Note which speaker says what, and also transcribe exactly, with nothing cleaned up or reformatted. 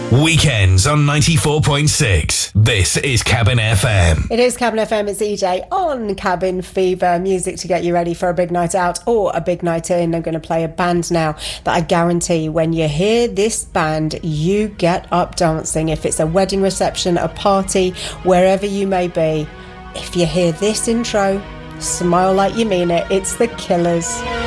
Speaker 1: Weekends on ninety-four point six. This is Cabin F M.
Speaker 2: It is Cabin F M. It's E J on Cabin Fever. Music to get you ready for a big night out or a big night in. I'm going to play a band now that I guarantee when you hear this band, you get up dancing. If it's a wedding reception, a party, wherever you may be, if you hear this intro, smile like you mean it. It's The Killers.